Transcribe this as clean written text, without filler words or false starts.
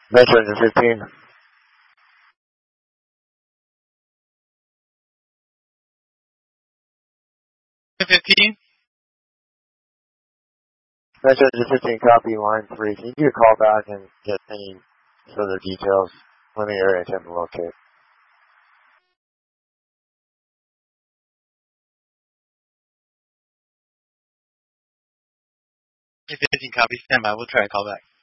Metro to 15. 15? Metro to 15, copy line 3. Can you get a call back and get any further details when the area attempt to locate? 15 copy, stand by. We'll try to call back.